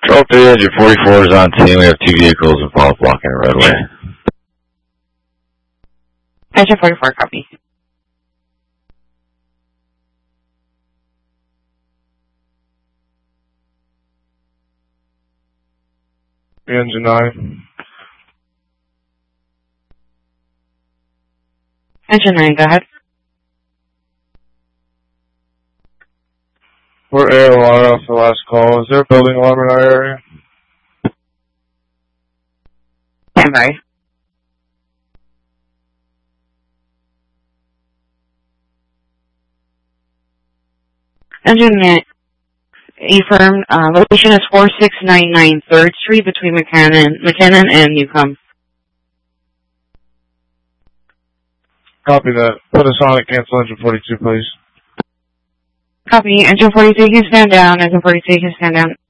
Control 3, Engine 44 is on scene. We have two vehicles involved blocking the roadway. Engine 44, copy. Engine 9. Engine 9, go ahead. We're AOR off the last call. Is there a building alarm in our area? Stand by. Engine 9, affirm, location is 4699 3rd Street between McKinnon and Newcomb. Copy that. Put us on at cancel engine 42, please. Copy. Engine 42 can stand down. Engine 42 can stand down.